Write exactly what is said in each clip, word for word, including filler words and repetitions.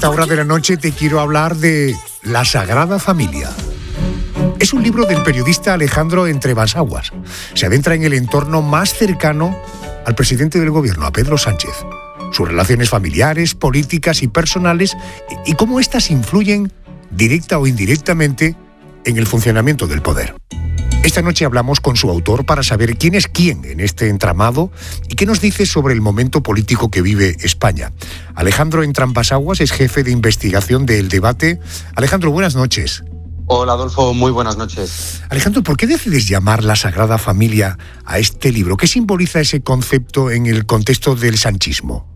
esta hora de la noche te quiero hablar de La Sagrada Familia. Es un libro del periodista Alejandro Entrebasaguas. Se adentra en el entorno más cercano al presidente del gobierno, a Pedro Sánchez. Sus relaciones familiares, políticas y personales, y cómo éstas influyen, directa o indirectamente, en el funcionamiento del poder. Esta noche hablamos con su autor para saber quién es quién en este entramado y qué nos dice sobre el momento político que vive España. Alejandro Entrebasaguas es jefe de investigación de El Debate. Alejandro, buenas noches. Hola, Adolfo, muy buenas noches. Alejandro, ¿por qué decides llamar La Sagrada Familia a este libro? ¿Qué simboliza ese concepto en el contexto del sanchismo?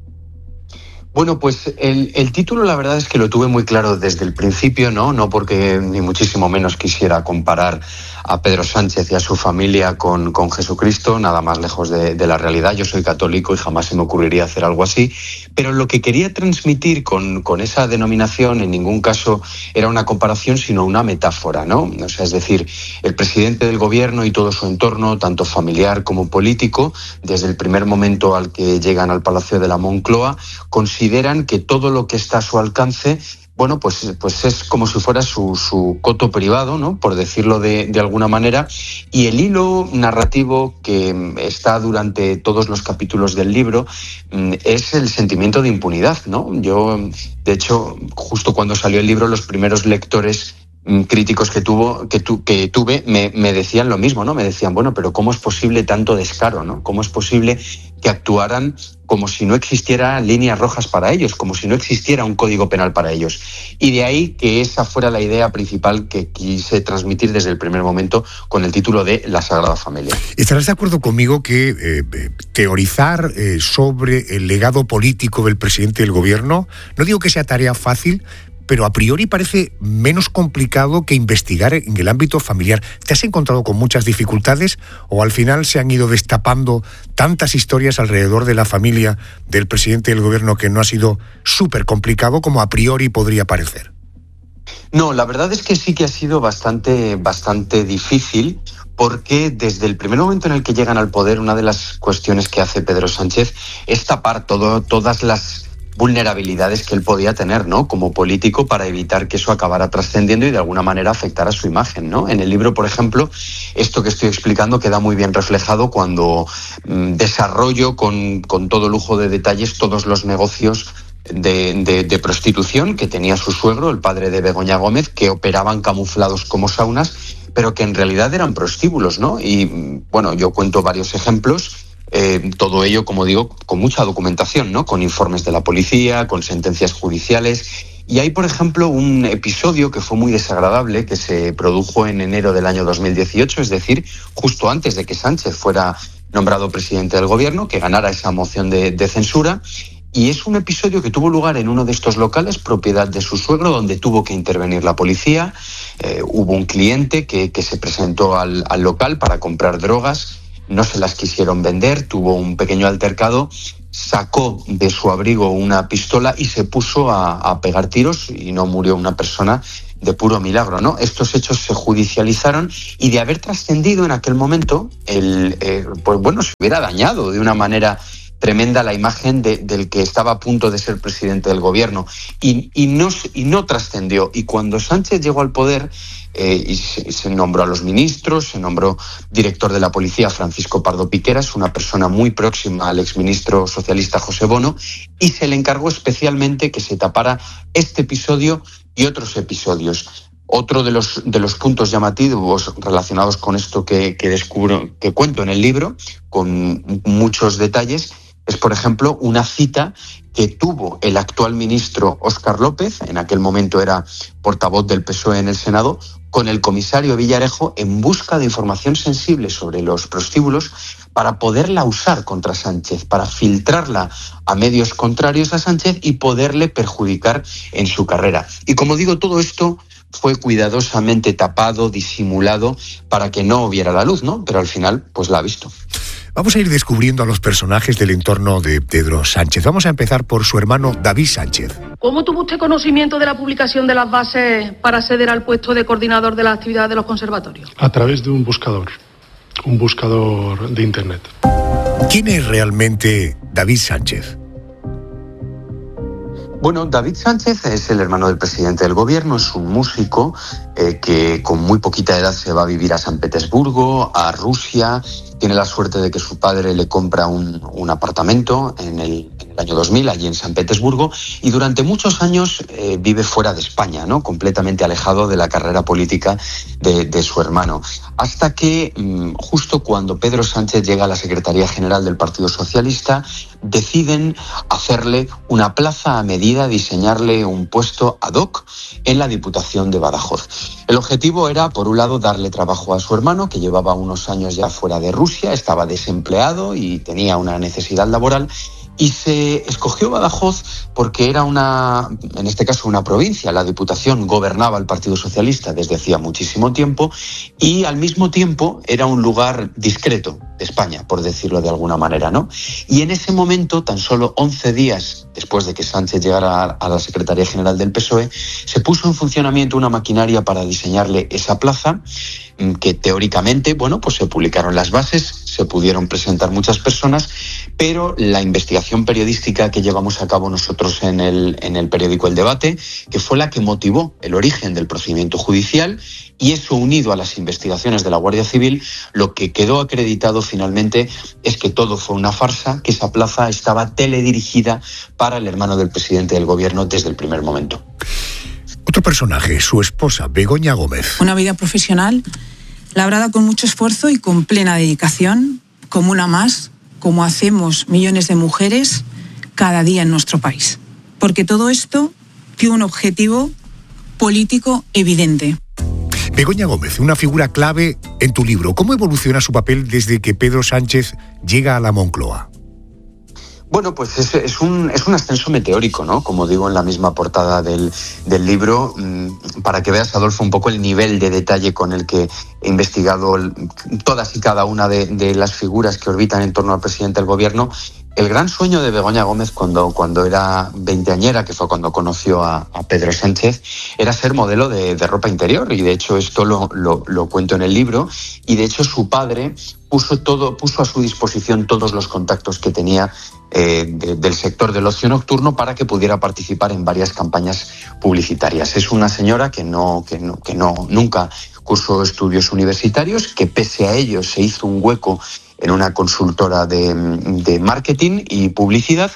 Bueno, pues el, el título la verdad es que lo tuve muy claro desde el principio, ¿no? No porque ni muchísimo menos quisiera comparar a Pedro Sánchez y a su familia con, con Jesucristo, nada más lejos de, de la realidad. Yo soy católico y jamás se me ocurriría hacer algo así. Pero lo que quería transmitir con, con esa denominación en ningún caso era una comparación, sino una metáfora, ¿no? O sea, es decir, el presidente del gobierno y todo su entorno, tanto familiar como político, desde el primer momento al que llegan al Palacio de la Moncloa, consideran que todo lo que está a su alcance, bueno, pues, pues es como si fuera su, su coto privado, ¿no? Por decirlo de, de alguna manera. Y el hilo narrativo que está durante todos los capítulos del libro es el sentimiento de impunidad, ¿no? Yo, de hecho, justo cuando salió el libro, los primeros lectores críticos que tuvo que, tu, que tuve me, me decían lo mismo, ¿no? Me decían, bueno, pero ¿cómo es posible tanto descaro, ¿no? ¿Cómo es posible que actuaran como si no existiera líneas rojas para ellos, como si no existiera un código penal para ellos? Y de ahí que esa fuera la idea principal que quise transmitir desde el primer momento con el título de La Sagrada Familia. ¿Estarás de acuerdo conmigo que eh, teorizar eh, sobre el legado político del presidente del gobierno, no digo que sea tarea fácil, pero a priori parece menos complicado que investigar en el ámbito familiar? ¿Te has encontrado con muchas dificultades o al final se han ido destapando tantas historias alrededor de la familia del presidente del gobierno que no ha sido súper complicado como a priori podría parecer? No, la verdad es que sí que ha sido bastante, bastante difícil, porque desde el primer momento en el que llegan al poder, una de las cuestiones que hace Pedro Sánchez es tapar todo, todas las vulnerabilidades que él podía tener, ¿no? Como político, para evitar que eso acabara trascendiendo y de alguna manera afectara su imagen, ¿no? En el libro, por ejemplo, esto que estoy explicando queda muy bien reflejado cuando mmm, desarrollo con, con todo lujo de detalles todos los negocios de, de, de prostitución que tenía su suegro, el padre de Begoña Gómez, que operaban camuflados como saunas, pero que en realidad eran prostíbulos, ¿no? Y bueno, yo cuento varios ejemplos. Eh, todo ello, como digo, con mucha documentación, ¿no? Con informes de la policía, con sentencias judiciales. Y hay, por ejemplo, un episodio que fue muy desagradable, que se produjo en enero del año dos mil dieciocho, es decir, justo antes de que Sánchez fuera nombrado presidente del gobierno, que ganara esa moción de, de censura. Y es un episodio que tuvo lugar en uno de estos locales, propiedad de su suegro, donde tuvo que intervenir la policía. Eh, hubo un cliente que, que se presentó al, al local para comprar drogas. No se las quisieron vender, tuvo un pequeño altercado, sacó de su abrigo una pistola y se puso a, a pegar tiros y no murió una persona de puro milagro, ¿no? Estos hechos se judicializaron y de haber trascendido en aquel momento, el, eh, pues bueno, se hubiera dañado de una manera tremenda la imagen de, del que estaba a punto de ser presidente del gobierno y, y no, y no trascendió. Y cuando Sánchez llegó al poder eh, y se, se nombró a los ministros, se nombró director de la policía Francisco Pardo Piqueras, una persona muy próxima al exministro socialista José Bono, y se le encargó especialmente que se tapara este episodio y otros episodios. Otro de los, de los puntos llamativos relacionados con esto que, que descubro, que cuento en el libro, con muchos detalles, es, por ejemplo, una cita que tuvo el actual ministro Óscar López, en aquel momento era portavoz del P S O E en el Senado, con el comisario Villarejo en busca de información sensible sobre los prostíbulos para poderla usar contra Sánchez, para filtrarla a medios contrarios a Sánchez y poderle perjudicar en su carrera. Y como digo, todo esto fue cuidadosamente tapado, disimulado, para que no hubiera la luz, ¿no? Pero al final, pues la ha visto. Vamos a ir descubriendo a los personajes del entorno de Pedro Sánchez. Vamos a empezar por su hermano David Sánchez. ¿Cómo tuvo usted conocimiento de la publicación de las bases para acceder al puesto de coordinador de la actividad de los conservatorios? A través de un buscador, un buscador de internet. ¿Quién es realmente David Sánchez? Bueno, David Sánchez es el hermano del presidente del gobierno, es un músico eh, que con muy poquita edad se va a vivir a San Petersburgo, a Rusia. Tiene la suerte de que su padre le compra un, un apartamento en el, en el año dos mil, allí en San Petersburgo, y durante muchos años eh, vive fuera de España, ¿no? Completamente alejado de la carrera política de, de su hermano. Hasta que, mmm, justo cuando Pedro Sánchez llega a la Secretaría General del Partido Socialista, deciden hacerle una plaza a medida, diseñarle un puesto ad hoc en la Diputación de Badajoz. El objetivo era, por un lado, darle trabajo a su hermano, que llevaba unos años ya fuera de Rusia, estaba desempleado y tenía una necesidad laboral, y se escogió Badajoz porque era una, en este caso, una provincia. La Diputación gobernaba el Partido Socialista desde hacía muchísimo tiempo y al mismo tiempo era un lugar discreto de España, por decirlo de alguna manera, ¿no? Y en ese momento, tan solo once días después de que Sánchez llegara a la Secretaría General del P S O E, se puso en funcionamiento una maquinaria para diseñarle esa plaza, que teóricamente, bueno, pues se publicaron las bases, se pudieron presentar muchas personas, pero la investigación periodística que llevamos a cabo nosotros en el, en el periódico El Debate, que fue la que motivó el origen del procedimiento judicial, y eso unido a las investigaciones de la Guardia Civil, lo que quedó acreditado finalmente es que todo fue una farsa, que esa plaza estaba teledirigida para el hermano del presidente del gobierno desde el primer momento. Otro personaje, su esposa, Begoña Gómez. Una vida profesional labrada con mucho esfuerzo y con plena dedicación, como una más, como hacemos millones de mujeres cada día en nuestro país. Porque todo esto tiene un objetivo político evidente. Begoña Gómez, una figura clave en tu libro. ¿Cómo evoluciona su papel desde que Pedro Sánchez llega a la Moncloa? Bueno, pues es, es, un, es un ascenso meteórico, ¿no? Como digo en la misma portada del, del libro, mmm, para que veas, Adolfo, un poco el nivel de detalle con el que he investigado el, todas y cada una de, de las figuras que orbitan en torno al presidente del gobierno. El gran sueño de Begoña Gómez cuando, cuando era veinteañera, que fue cuando conoció a, a Pedro Sánchez, era ser modelo de, de ropa interior, y de hecho esto lo, lo, lo cuento en el libro, y de hecho su padre puso, todo, puso a su disposición todos los contactos que tenía eh, de, del sector del ocio nocturno para que pudiera participar en varias campañas publicitarias. Es una señora que, no, que, no, que no, nunca cursó estudios universitarios, que pese a ello se hizo un hueco en una consultora de, de marketing y publicidad,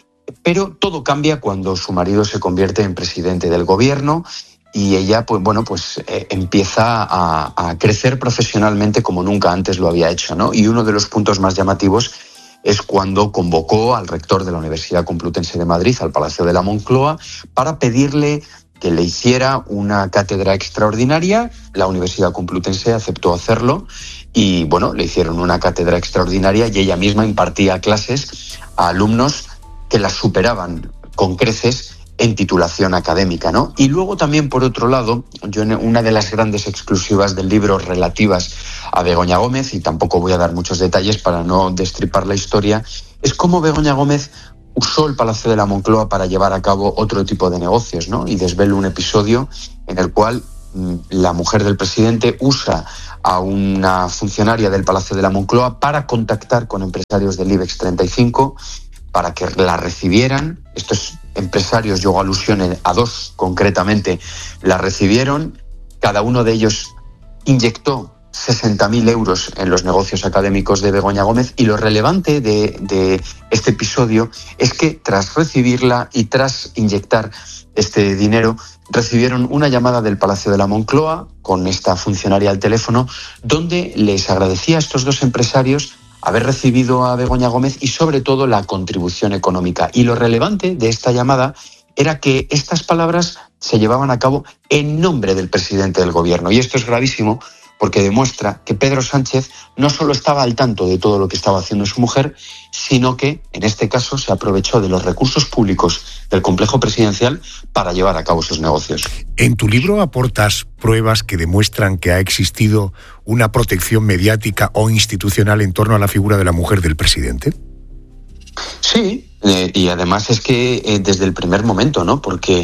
pero todo cambia cuando su marido se convierte en presidente del gobierno y ella, pues bueno, pues eh, empieza a, a crecer profesionalmente como nunca antes lo había hecho, ¿no? Y uno de los puntos más llamativos es cuando convocó al rector de la Universidad Complutense de Madrid, al Palacio de la Moncloa, para pedirle que le hiciera una cátedra extraordinaria. La Universidad Complutense aceptó hacerlo y, bueno, le hicieron una cátedra extraordinaria y ella misma impartía clases a alumnos que las superaban con creces en titulación académica, ¿no? Y luego también, por otro lado, yo en una de las grandes exclusivas del libro relativas a Begoña Gómez, y tampoco voy a dar muchos detalles para no destripar la historia, es cómo Begoña Gómez usó el Palacio de la Moncloa para llevar a cabo otro tipo de negocios, ¿no? Y desvelo un episodio en el cual mmm, la mujer del presidente usa a una funcionaria del Palacio de la Moncloa para contactar con empresarios del IBEX treinta y cinco para que la recibieran. Estos empresarios, yo hago alusión a dos concretamente, la recibieron. Cada uno de ellos inyectó sesenta mil euros en los negocios académicos de Begoña Gómez, y lo relevante de, de este episodio es que tras recibirla y tras inyectar este dinero, recibieron una llamada del Palacio de la Moncloa con esta funcionaria al teléfono, donde les agradecía a estos dos empresarios haber recibido a Begoña Gómez y sobre todo la contribución económica. Y lo relevante de esta llamada era que estas palabras se llevaban a cabo en nombre del presidente del gobierno, y esto es gravísimo porque demuestra que Pedro Sánchez no solo estaba al tanto de todo lo que estaba haciendo su mujer, sino que, en este caso, se aprovechó de los recursos públicos del complejo presidencial para llevar a cabo sus negocios. En tu libro aportas pruebas que demuestran que ha existido una protección mediática o institucional en torno a la figura de la mujer del presidente. Sí, eh, y además es que eh, desde el primer momento, ¿no? Porque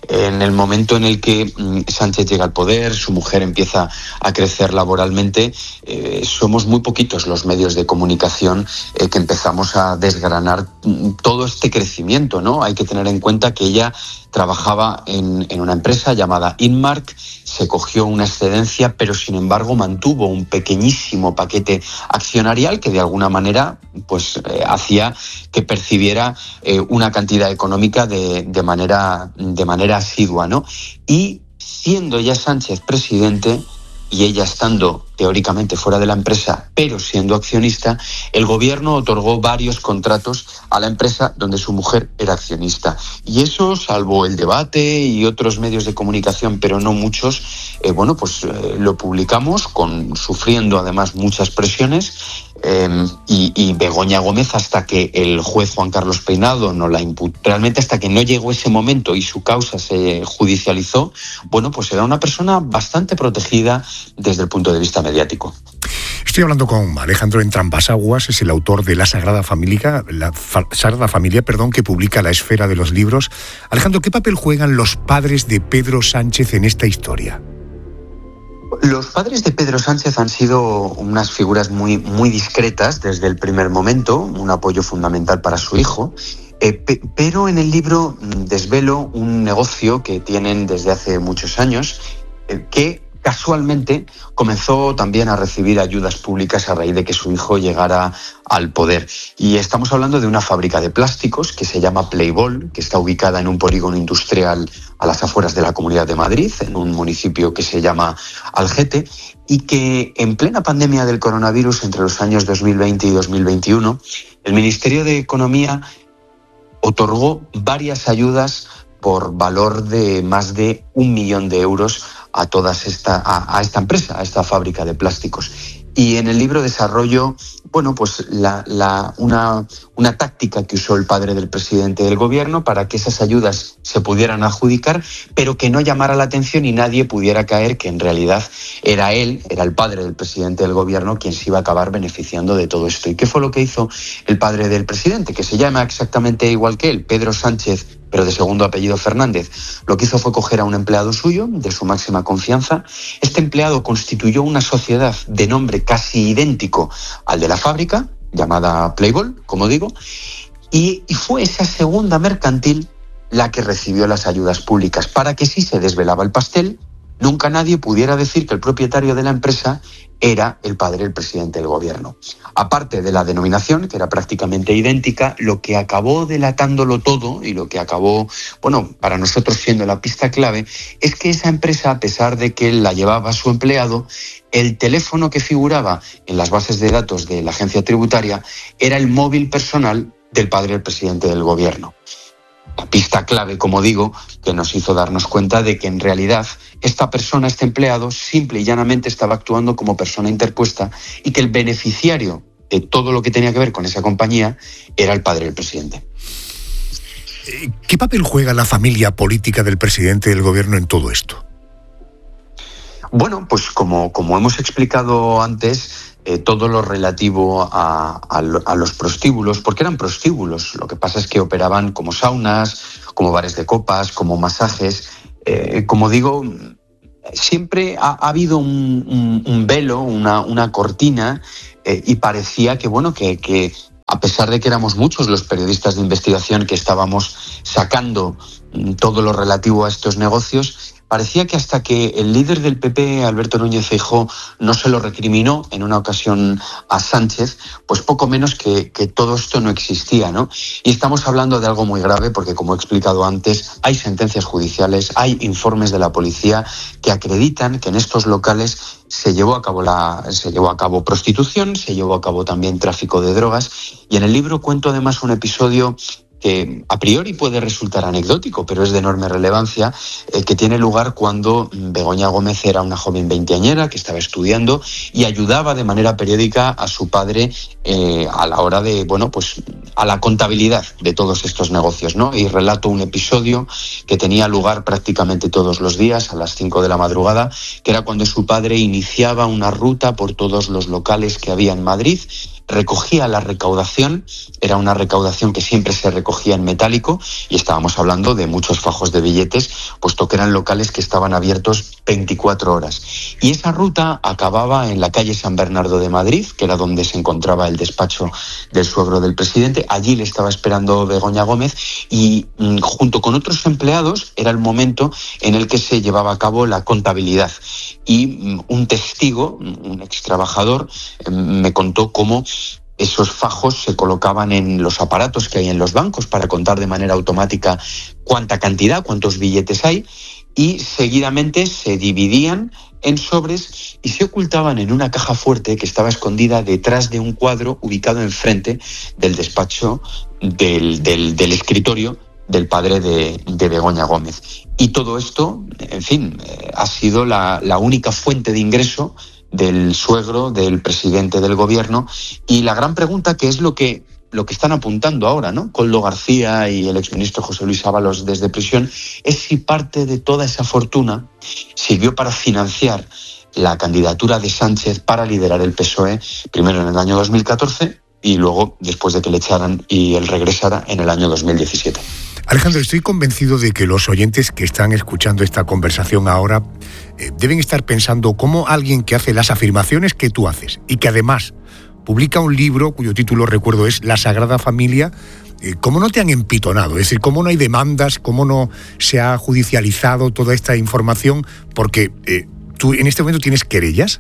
En el momento en el que Sánchez llega al poder, su mujer empieza a crecer laboralmente, eh, somos muy poquitos los medios de comunicación eh, que empezamos a desgranar todo este crecimiento, ¿no? Hay que tener en cuenta que ella trabajaba en, en una empresa llamada Inmark, se cogió una excedencia, pero sin embargo mantuvo un pequeñísimo paquete accionarial que de alguna manera pues eh, hacía que percibiera eh, una cantidad económica de, de manera de manera asidua, ¿no? Y siendo ya Sánchez presidente y ella estando teóricamente fuera de la empresa, pero siendo accionista, el gobierno otorgó varios contratos a la empresa donde su mujer era accionista. Y eso, salvo el debate y otros medios de comunicación, pero no muchos, eh, bueno, pues eh, lo publicamos, con, sufriendo además muchas presiones, eh, y, y Begoña Gómez, hasta que el juez Juan Carlos Peinado no la imputó, realmente hasta que no llegó ese momento y su causa se judicializó, bueno, pues era una persona bastante protegida desde el punto de vista mediático. Estoy hablando con Alejandro Entrambas-Aguas, es el autor de La Sagrada Familia, la Fa- Sagrada Familia, perdón, que publica La Esfera de los Libros. Alejandro, ¿qué papel juegan los padres de Pedro Sánchez en esta historia? Los padres de Pedro Sánchez han sido unas figuras muy, muy discretas desde el primer momento, un apoyo fundamental para su hijo. Eh, pe- pero en el libro desvelo un negocio que tienen desde hace muchos años, eh, que casualmente comenzó también a recibir ayudas públicas a raíz de que su hijo llegara al poder. Y estamos hablando de una fábrica de plásticos que se llama Playball, que está ubicada en un polígono industrial a las afueras de la Comunidad de Madrid, en un municipio que se llama Algete, y que en plena pandemia del coronavirus, entre los años dos mil veinte y dos mil veintiuno, el Ministerio de Economía otorgó varias ayudas por valor de más de un millón de euros a toda esta, a, a esta empresa, a esta fábrica de plásticos. Y en el libro desarrollo, bueno, pues la, la, una, una táctica que usó el padre del presidente del gobierno para que esas ayudas se pudieran adjudicar, pero que no llamara la atención y nadie pudiera caer que en realidad era él, era el padre del presidente del gobierno, quien se iba a acabar beneficiando de todo esto. ¿Y qué fue lo que hizo el padre del presidente? Que se llama exactamente igual que él, Pedro Sánchez, pero de segundo apellido Fernández. Lo que hizo fue coger a un empleado suyo, de su máxima confianza. Este empleado constituyó una sociedad de nombre casi idéntico al de la fábrica, llamada Playball, como digo, y, y fue esa segunda mercantil la que recibió las ayudas públicas, para que si se desvelaba el pastel, nunca nadie pudiera decir que el propietario de la empresa era el padre del presidente del gobierno. Aparte de la denominación, que era prácticamente idéntica, lo que acabó delatándolo todo y lo que acabó, bueno, para nosotros siendo la pista clave, es que esa empresa, a pesar de que la llevaba su empleado, el teléfono que figuraba en las bases de datos de la agencia tributaria era el móvil personal del padre del presidente del gobierno. La pista clave, como digo, que nos hizo darnos cuenta de que en realidad esta persona, este empleado, simple y llanamente estaba actuando como persona interpuesta y que el beneficiario de todo lo que tenía que ver con esa compañía era el padre del presidente. ¿Qué papel juega la familia política del presidente del gobierno en todo esto? Bueno, pues como, como hemos explicado antes, eh, todo lo relativo a, a, a los prostíbulos, porque eran prostíbulos, lo que pasa es que operaban como saunas, como bares de copas, como masajes. Eh, como digo, siempre ha, ha habido un, un, un velo, una, una cortina, eh, y parecía que, bueno, que, que a pesar de que éramos muchos los periodistas de investigación que estábamos sacando todo lo relativo a estos negocios, parecía que hasta que el líder del P P, Alberto Núñez Feijóo, no se lo recriminó en una ocasión a Sánchez, pues poco menos que, que todo esto no existía, ¿no? Y estamos hablando de algo muy grave porque, como he explicado antes, hay sentencias judiciales, hay informes de la policía que acreditan que en estos locales se llevó a cabo la, se llevó a cabo prostitución, se llevó a cabo también tráfico de drogas, y en el libro cuento además un episodio que a priori puede resultar anecdótico, pero es de enorme relevancia, eh, que tiene lugar cuando Begoña Gómez era una joven veinteañera que estaba estudiando y ayudaba de manera periódica a su padre eh, a la hora de, bueno, pues a la contabilidad de todos estos negocios, ¿no? Y relato un episodio que tenía lugar prácticamente todos los días a las cinco de la madrugada, que era cuando su padre iniciaba una ruta por todos los locales que había en Madrid, recogía la recaudación, era una recaudación que siempre se recogía en metálico y estábamos hablando de muchos fajos de billetes, puesto que eran locales que estaban abiertos veinticuatro horas. Y esa ruta acababa en la calle San Bernardo de Madrid, que era donde se encontraba el despacho del suegro del presidente. Allí le estaba esperando Begoña Gómez y mm, junto con otros empleados era el momento en el que se llevaba a cabo la contabilidad. Y mm, un testigo, un ex trabajador, eh, me contó cómo esos fajos se colocaban en los aparatos que hay en los bancos para contar de manera automática cuánta cantidad, cuántos billetes hay, y seguidamente se dividían en sobres y se ocultaban en una caja fuerte que estaba escondida detrás de un cuadro ubicado enfrente del despacho del, del, del escritorio del padre de, de Begoña Gómez. Y todo esto, en fin, eh, ha sido la, la única fuente de ingreso del suegro del presidente del gobierno. Y la gran pregunta, que es lo que lo que están apuntando ahora, ¿no?, Koldo García y el exministro José Luis Ábalos desde prisión, es si parte de toda esa fortuna sirvió para financiar la candidatura de Sánchez para liderar el P S O E, primero en el año dos mil catorce y luego después de que le echaran y él regresara en el año dos mil diecisiete. Alejandro, estoy convencido de que los oyentes que están escuchando esta conversación ahora eh, deben estar pensando cómo alguien que hace las afirmaciones que tú haces y que además publica un libro cuyo título, recuerdo, es La Sagrada Familia, eh, ¿cómo no te han empitonado? Es decir, ¿cómo no hay demandas? ¿Cómo no se ha judicializado toda esta información? Porque eh, tú en este momento tienes querellas.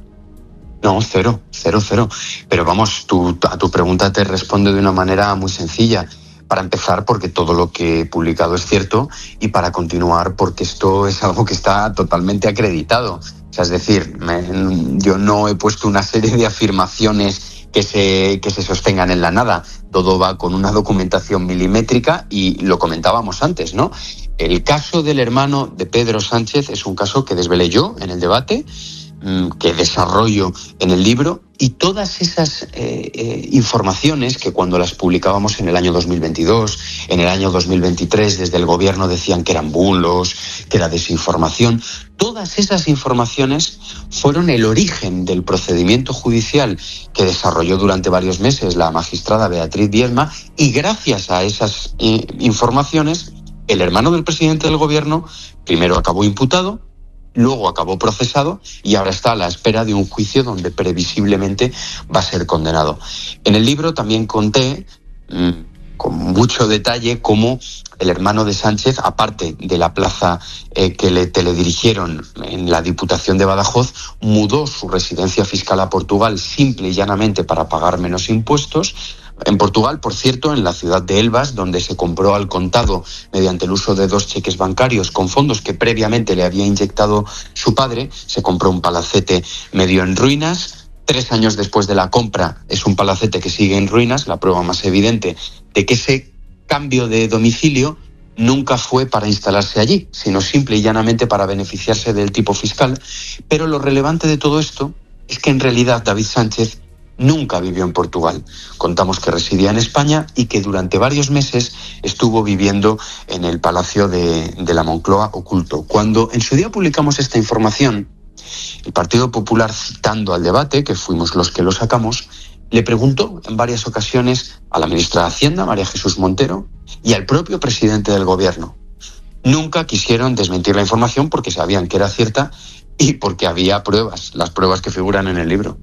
No, cero, cero, cero. Pero vamos, tu, a tu pregunta te respondo de una manera muy sencilla. Para empezar, porque todo lo que he publicado es cierto, y para continuar, porque esto es algo que está totalmente acreditado. O sea, es decir, me, yo no he puesto una serie de afirmaciones que se, que se sostengan en la nada. Todo va con una documentación milimétrica y lo comentábamos antes, ¿no? El caso del hermano de Pedro Sánchez es un caso que desvelé yo en el debate, que desarrollo en el libro, y todas esas eh, eh, informaciones que cuando las publicábamos en el año dos mil veintidós, en el año dos mil veintitrés, desde el gobierno decían que eran bulos, que era desinformación, todas esas informaciones fueron el origen del procedimiento judicial que desarrolló durante varios meses la magistrada Beatriz Bielma, y gracias a esas eh, informaciones, el hermano del presidente del gobierno primero acabó imputado, luego acabó procesado y ahora está a la espera de un juicio donde previsiblemente va a ser condenado. En el libro también conté mmm, con mucho detalle cómo el hermano de Sánchez, aparte de la plaza eh, que le teledirigieron en la Diputación de Badajoz, mudó su residencia fiscal a Portugal simple y llanamente para pagar menos impuestos. En Portugal, por cierto, en la ciudad de Elvas, donde se compró al contado mediante el uso de dos cheques bancarios con fondos que previamente le había inyectado su padre, se compró un palacete medio en ruinas. Tres años después de la compra es un palacete que sigue en ruinas, la prueba más evidente de que ese cambio de domicilio nunca fue para instalarse allí, sino simple y llanamente para beneficiarse del tipo fiscal. Pero lo relevante de todo esto es que en realidad David Sánchez nunca vivió en Portugal. Contamos que residía en España y que durante varios meses estuvo viviendo en el Palacio de, de la Moncloa oculto. Cuando en su día publicamos esta información, el Partido Popular, citando al debate, que fuimos los que lo sacamos, le preguntó en varias ocasiones a la ministra de Hacienda, María Jesús Montero, y al propio presidente del gobierno. Nunca quisieron desmentir la información porque sabían que era cierta y porque había pruebas, las pruebas que figuran en el libro.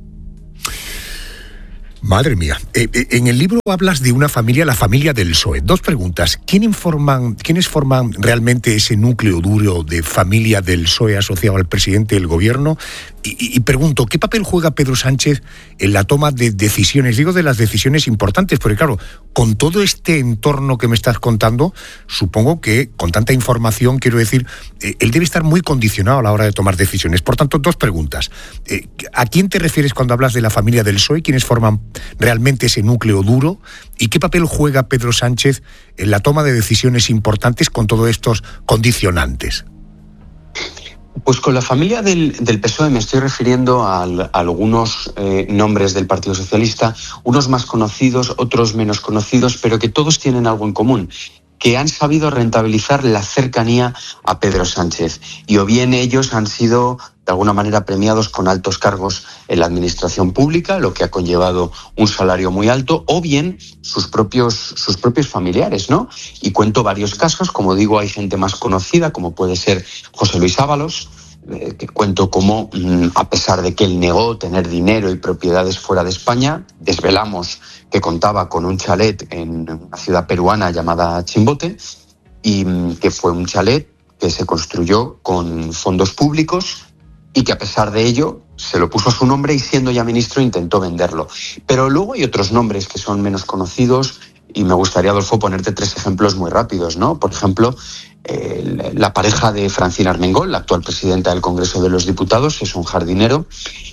Madre mía. Eh, eh, en el libro hablas de una familia, la familia del P S O E. Dos preguntas. ¿Quién informan, ¿Quiénes forman realmente ese núcleo duro de familia del P S O E asociado al presidente del gobierno? Y, y, y pregunto, ¿qué papel juega Pedro Sánchez en la toma de decisiones? Digo, de las decisiones importantes, porque claro, con todo este entorno que me estás contando, supongo que con tanta información, quiero decir, eh, él debe estar muy condicionado a la hora de tomar decisiones. Por tanto, dos preguntas. Eh, ¿A quién te refieres cuando hablas de la familia del P S O E? ¿Quiénes forman realmente ese núcleo duro? ¿Y qué papel juega Pedro Sánchez en la toma de decisiones importantes con todos estos condicionantes? Pues con la familia del, del P S O E me estoy refiriendo a, a algunos eh, nombres del Partido Socialista, unos más conocidos, otros menos conocidos, pero que todos tienen algo en común, que han sabido rentabilizar la cercanía a Pedro Sánchez. Y o bien ellos han sido de alguna manera premiados con altos cargos en la administración pública, lo que ha conllevado un salario muy alto, o bien sus propios, sus propios familiares, ¿no? Y cuento varios casos, como digo, hay gente más conocida, como puede ser José Luis Ábalos, eh, que cuento cómo, mmm, a pesar de que él negó tener dinero y propiedades fuera de España, desvelamos que contaba con un chalet en una ciudad peruana llamada Chimbote, y mmm, que fue un chalet que se construyó con fondos públicos y que a pesar de ello se lo puso a su nombre y siendo ya ministro intentó venderlo. Pero luego hay otros nombres que son menos conocidos y me gustaría, Adolfo, ponerte tres ejemplos muy rápidos, ¿no? Por ejemplo, eh, la pareja de Francina Armengol, la actual presidenta del Congreso de los Diputados, es un jardinero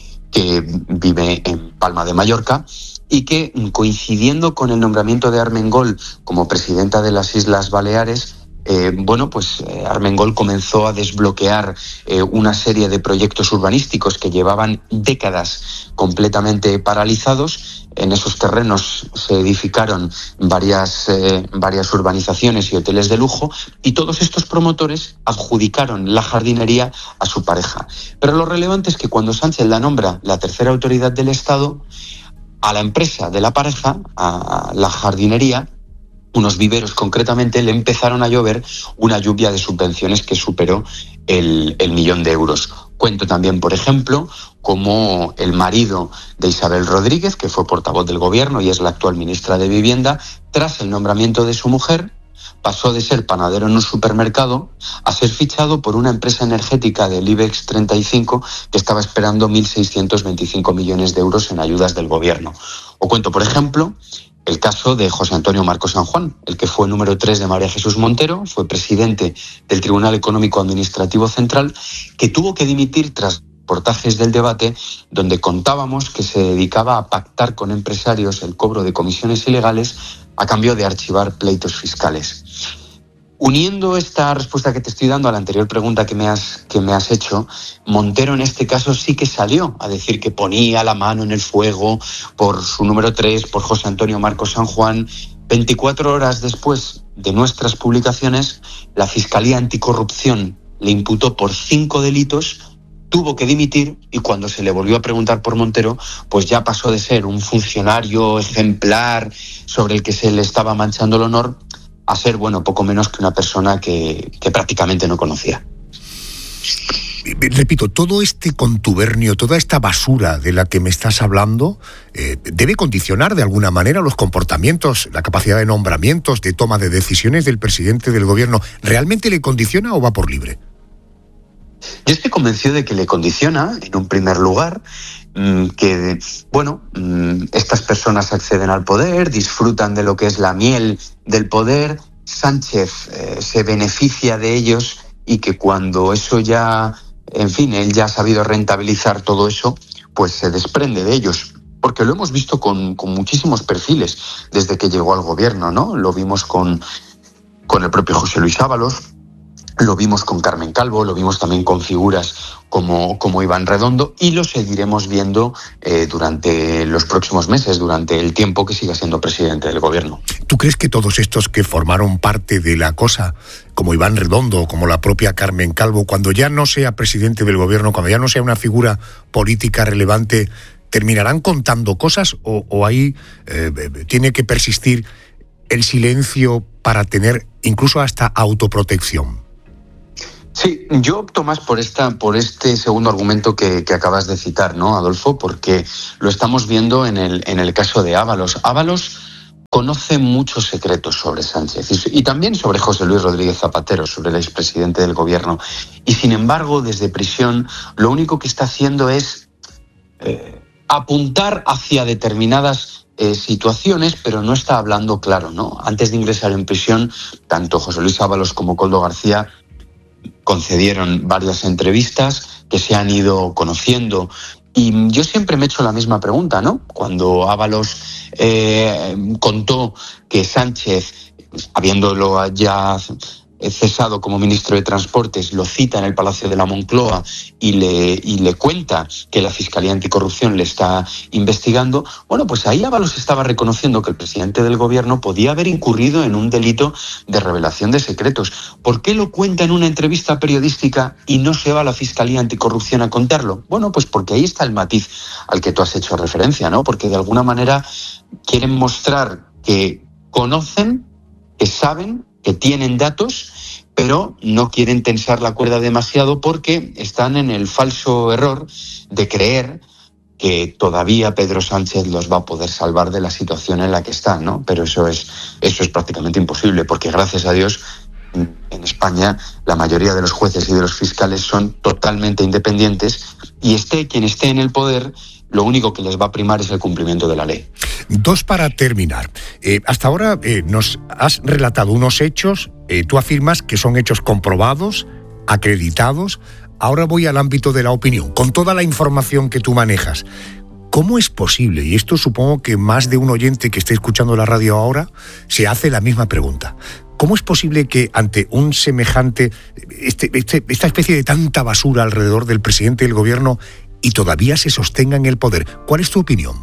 que vive en Palma de Mallorca y que, coincidiendo con el nombramiento de Armengol como presidenta de las Islas Baleares, Eh, bueno, pues eh, Armengol comenzó a desbloquear eh, una serie de proyectos urbanísticos que llevaban décadas completamente paralizados. En esos terrenos se edificaron varias, eh, varias urbanizaciones y hoteles de lujo y todos estos promotores adjudicaron la jardinería a su pareja. Pero lo relevante es que cuando Sánchez la nombra la tercera autoridad del Estado, a la empresa de la pareja, a la jardinería, unos viveros concretamente, le empezaron a llover una lluvia de subvenciones que superó el, el millón de euros. Cuento también, por ejemplo, como el marido de Isabel Rodríguez, que fue portavoz del gobierno y es la actual ministra de Vivienda, tras el nombramiento de su mujer, pasó de ser panadero en un supermercado a ser fichado por una empresa energética del IBEX treinta y cinco que estaba esperando mil seiscientos veinticinco millones de euros en ayudas del gobierno. O cuento, por ejemplo, el caso de José Antonio Marcos San Juan, el que fue número tres de María Jesús Montero, fue presidente del Tribunal Económico Administrativo Central, que tuvo que dimitir tras reportajes del Debate, donde contábamos que se dedicaba a pactar con empresarios el cobro de comisiones ilegales a cambio de archivar pleitos fiscales. Uniendo esta respuesta que te estoy dando a la anterior pregunta que me has, que me has hecho, Montero en este caso sí que salió a decir que ponía la mano en el fuego por su número tres, por José Antonio Marcos San Juan. veinticuatro horas después de nuestras publicaciones, la Fiscalía Anticorrupción le imputó por cinco delitos, tuvo que dimitir y cuando se le volvió a preguntar por Montero, pues ya pasó de ser un funcionario ejemplar sobre el que se le estaba manchando el honor a ser, bueno, poco menos que una persona que, que prácticamente no conocía. Repito, todo este contubernio, toda esta basura de la que me estás hablando, eh, debe condicionar de alguna manera los comportamientos, la capacidad de nombramientos, de toma de decisiones del presidente del gobierno. ¿Realmente le condiciona o va por libre? Yo estoy convencido de que le condiciona, en un primer lugar, que, bueno, estas personas acceden al poder, disfrutan de lo que es la miel del poder, Sánchez eh, se beneficia de ellos y que cuando eso ya, en fin, él ya ha sabido rentabilizar todo eso, pues se desprende de ellos. Porque lo hemos visto con, con muchísimos perfiles desde que llegó al gobierno, ¿no? Lo vimos con, con el propio José Luis Ábalos, lo vimos con Carmen Calvo, lo vimos también con figuras como, como Iván Redondo y lo seguiremos viendo eh, durante los próximos meses, durante el tiempo que siga siendo presidente del gobierno. ¿Tú crees que todos estos que formaron parte de la cosa, como Iván Redondo, como la propia Carmen Calvo, cuando ya no sea presidente del gobierno, cuando ya no sea una figura política relevante, terminarán contando cosas o, o ahí eh, tiene que persistir el silencio para tener incluso hasta autoprotección? Sí, yo opto más por esta, por este segundo argumento que, que acabas de citar, ¿no, Adolfo? Porque lo estamos viendo en el, en el caso de Ábalos. Ábalos conoce muchos secretos sobre Sánchez y, y también sobre José Luis Rodríguez Zapatero, sobre el expresidente del gobierno. Y sin embargo, desde prisión, lo único que está haciendo es eh, apuntar hacia determinadas eh, situaciones, pero no está hablando claro, ¿no? Antes de ingresar en prisión, tanto José Luis Ábalos como Koldo García concedieron varias entrevistas que se han ido conociendo y yo siempre me he hecho la misma pregunta, ¿no? Cuando Ábalos eh, contó que Sánchez, habiéndolo ya cesado como ministro de Transportes, lo cita en el Palacio de la Moncloa y le, y le cuenta que la Fiscalía Anticorrupción le está investigando, bueno, pues ahí Ábalos estaba reconociendo que el presidente del gobierno podía haber incurrido en un delito de revelación de secretos. ¿Por qué lo cuenta en una entrevista periodística y no se va a la Fiscalía Anticorrupción a contarlo? Bueno, pues porque ahí está el matiz al que tú has hecho referencia, ¿no? Porque de alguna manera quieren mostrar que conocen, que saben, que tienen datos, pero no quieren tensar la cuerda demasiado porque están en el falso error de creer que todavía Pedro Sánchez los va a poder salvar de la situación en la que están, ¿no? Pero eso es, eso es prácticamente imposible, porque gracias a Dios en España la mayoría de los jueces y de los fiscales son totalmente independientes y esté quien esté en el poder, lo único que les va a primar es el cumplimiento de la ley. Dos para terminar. Eh, hasta ahora eh, nos has relatado unos hechos, eh, tú afirmas que son hechos comprobados, acreditados. Ahora voy al ámbito de la opinión, con toda la información que tú manejas. ¿Cómo es posible? Y esto supongo que más de un oyente que esté escuchando la radio ahora se hace la misma pregunta. ¿Cómo es posible que ante un semejante, este, este, esta especie de tanta basura alrededor del presidente del gobierno y todavía se sostenga en el poder? ¿Cuál es tu opinión?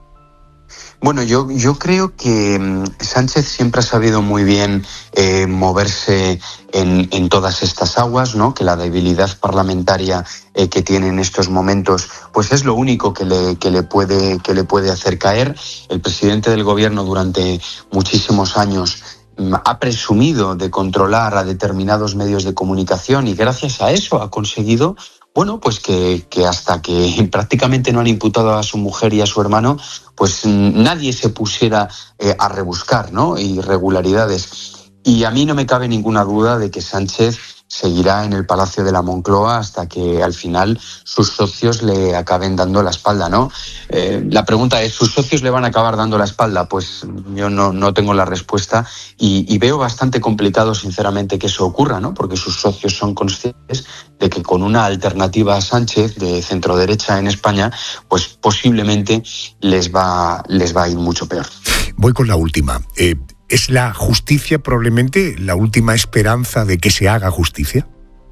Bueno, yo, yo creo que Sánchez siempre ha sabido muy bien eh, moverse en, en todas estas aguas, ¿no? Que la debilidad parlamentaria eh, que tiene en estos momentos, pues es lo único que le, que le puede, que le puede hacer caer. El presidente del gobierno durante muchísimos años ha presumido de controlar a determinados medios de comunicación y gracias a eso ha conseguido, bueno, pues que, que hasta que prácticamente no han imputado a su mujer y a su hermano, pues nadie se pusiera eh, a rebuscar, ¿no? Irregularidades. Y a mí no me cabe ninguna duda de que Sánchez seguirá en el Palacio de la Moncloa hasta que al final sus socios le acaben dando la espalda, ¿no? Eh, la pregunta es, ¿sus socios le van a acabar dando la espalda? Pues yo no, no tengo la respuesta y, y veo bastante complicado, sinceramente, que eso ocurra, ¿no? Porque sus socios son conscientes de que con una alternativa a Sánchez de centroderecha en España, pues posiblemente les va, les va a ir mucho peor. Voy con la última. Eh... ¿Es la justicia probablemente la última esperanza de que se haga justicia?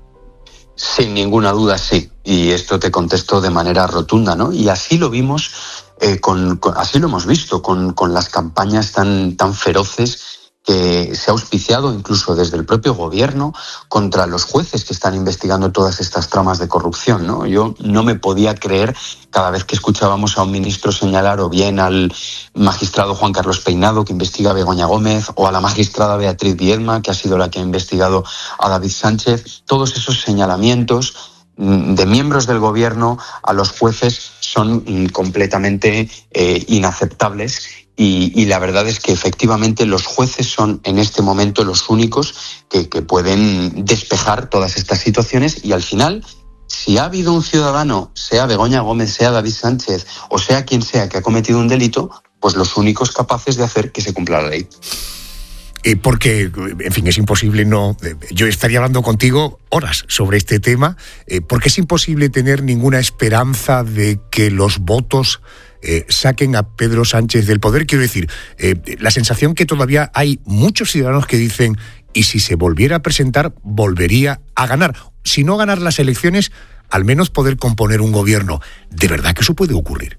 Sin ninguna duda, sí. Y esto te contesto de manera rotunda, ¿no? Y así lo vimos, eh, con, con, así lo hemos visto con, con las campañas tan, tan feroces que se ha auspiciado incluso desde el propio gobierno contra los jueces que están investigando todas estas tramas de corrupción, ¿no? Yo no me podía creer cada vez que escuchábamos a un ministro señalar o bien al magistrado Juan Carlos Peinado, que investiga a Begoña Gómez, o a la magistrada Beatriz Viedma, que ha sido la que ha investigado a David Sánchez. Todos esos señalamientos de miembros del gobierno a los jueces son completamente eh, inaceptables. Y, y la verdad es que efectivamente los jueces son en este momento los únicos que, que pueden despejar todas estas situaciones y al final, si ha habido un ciudadano, sea Begoña Gómez, sea David Sánchez o sea quien sea que ha cometido un delito, pues los únicos capaces de hacer que se cumpla la ley. Eh, porque, en fin, es imposible no... Eh, yo estaría hablando contigo horas sobre este tema, eh, porque es imposible tener ninguna esperanza de que los votos eh, saquen a Pedro Sánchez del poder. Quiero decir, eh, la sensación que todavía hay muchos ciudadanos que dicen, y si se volviera a presentar, volvería a ganar. Si no ganar las elecciones, al menos poder componer un gobierno. ¿De verdad que eso puede ocurrir?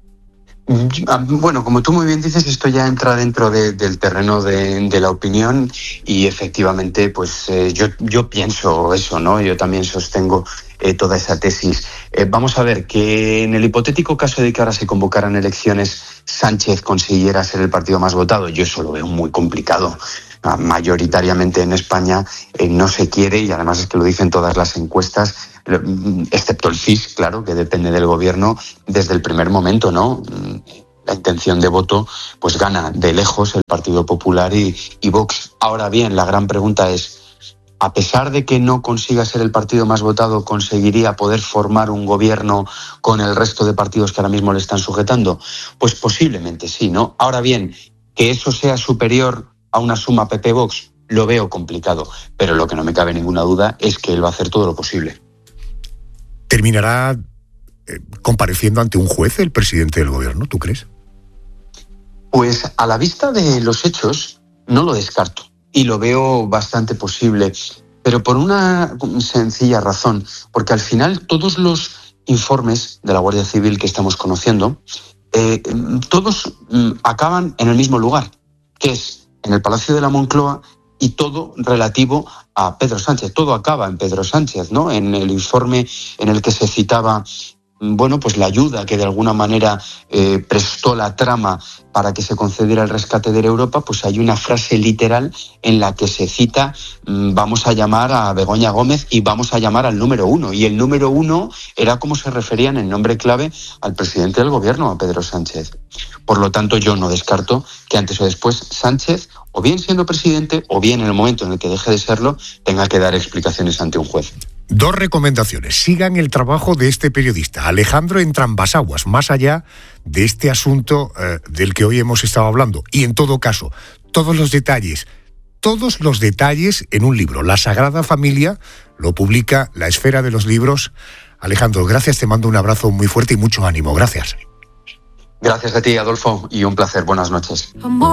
Bueno, como tú muy bien dices, esto ya entra dentro de, del terreno de, de la opinión y efectivamente, pues eh, yo, yo pienso eso, ¿no? Yo también sostengo eh, toda esa tesis. Eh, vamos a ver, que en el hipotético caso de que ahora se convocaran elecciones, Sánchez consiguiera ser el partido más votado, yo eso lo veo muy complicado. Mayoritariamente en España eh, no se quiere, y además es que lo dicen todas las encuestas, excepto el C I S, claro, que depende del gobierno desde el primer momento, ¿no? La intención de voto pues gana de lejos el Partido Popular y, y Vox. Ahora bien, la gran pregunta es, a pesar de que no consiga ser el partido más votado, ¿conseguiría poder formar un gobierno con el resto de partidos que ahora mismo le están sujetando? Pues posiblemente sí, ¿no? Ahora bien, que eso sea superior a una suma P P-Vox, lo veo complicado, pero lo que no me cabe ninguna duda es que él va a hacer todo lo posible. ¿Terminará eh, compareciendo ante un juez el presidente del gobierno, tú crees? Pues a la vista de los hechos no lo descarto. y lo veo bastante posible, pero por una sencilla razón, porque al final todos los informes de la Guardia Civil que estamos conociendo, eh, todos mm, acaban en el mismo lugar, que es en el Palacio de la Moncloa, y todo relativo a Pedro Sánchez. Todo acaba en Pedro Sánchez, ¿no? En el informe en el que se citaba, bueno, pues la ayuda que de alguna manera eh, prestó la trama para que se concediera el rescate de Europa, pues hay una frase literal en la que se cita, vamos a llamar a Begoña Gómez y vamos a llamar al número uno. Y el número uno era como se referían en nombre clave al presidente del gobierno, a Pedro Sánchez. Por lo tanto, yo no descarto que antes o después Sánchez, o bien siendo presidente, o bien en el momento en el que deje de serlo, tenga que dar explicaciones ante un juez. Dos recomendaciones. Sigan el trabajo de este periodista, Alejandro Entrambasaguas, más allá de este asunto eh, del que hoy hemos estado hablando. Y en todo caso, todos los detalles, todos los detalles en un libro. La Sagrada Familia lo publica La Esfera de los Libros. Alejandro, gracias, te mando un abrazo muy fuerte y mucho ánimo. Gracias. Gracias a ti, Adolfo, y un placer. Buenas noches.